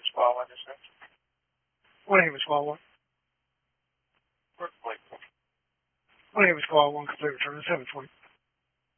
Squall 1 to 6. One Haven Squall 1. Complete. One Haven Squall 1, complete return at 720.